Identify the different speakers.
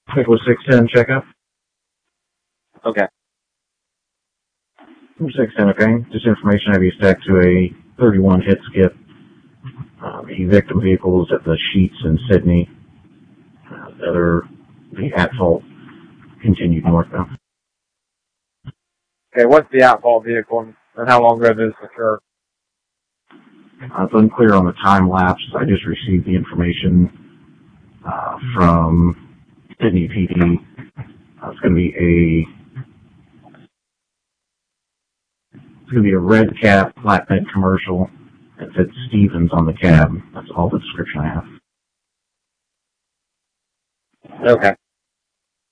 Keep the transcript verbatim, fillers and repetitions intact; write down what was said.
Speaker 1: I think it was six ten checkup.
Speaker 2: Okay.
Speaker 1: six ten, okay. This information I be stacked to a thirty-one hit skip. Uh, the victim vehicle is at the Sheets in Sydney. Uh, the other, the at-fault, continued northbound.
Speaker 2: Okay, what's the at-fault vehicle and how long ago did this occur?
Speaker 1: Uh, it's unclear on the time lapse. I just received the information uh, from Sydney P D. Uh, it's going to be a it's going to be a red cab flatbed commercial. It said Stevens on the cab. That's all the description I have.
Speaker 2: Okay.